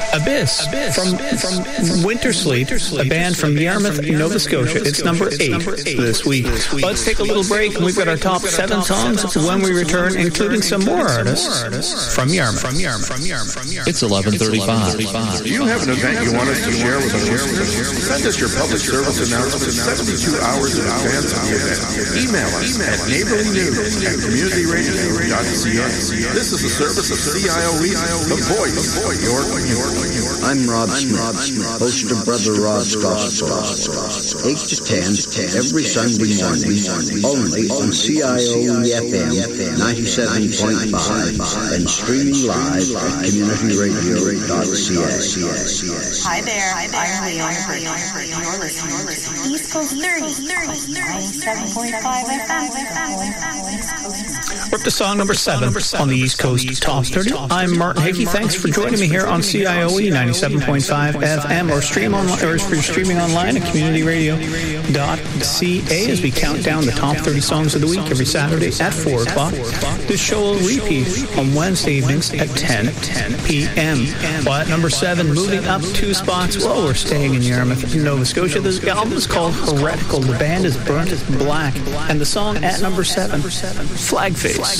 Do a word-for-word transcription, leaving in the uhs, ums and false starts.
Abyss, Abyss from, from, from Winter Sleep, a band from Yarmouth, Nova Scotia. It's number eight this week. Let's take a little break, and we've got our top seven songs when we return, including some more artists from Yarmouth. It's eleven thirty-five. Do you have an event you want us to share with our listeners? Send us your public service announcement seventy-two hours in advance of the event. Email us at neighborlynews at community radio dot c a. This is the service of C I O E, the voice of your community. I'm Rob Smith, host of Brother Rob's Gospel, eight to ten every Sunday morning, only on C I O E F M ninety-seven point five and streaming live at community radio dot c a. Hi there, I'm Leon Bridge. You're listening to East Coast thirty, ninety-seven point five F M. We're up to song number seven on the East Coast Top thirty. I'm Martin Hickey. Thanks for joining me here on C I O E ninety-seven point five F M, or stream on, or if you're streaming online at community radio dot c a as we count down the top thirty songs of the week every Saturday at four o'clock. This show will repeat on Wednesday evenings at ten p.m. Well, at number seven, moving up two spots, well, we're staying in Yarmouth, Nova Scotia. This album is called Heretical. The band is Burnt Black, and the song at number seven, Flag Face.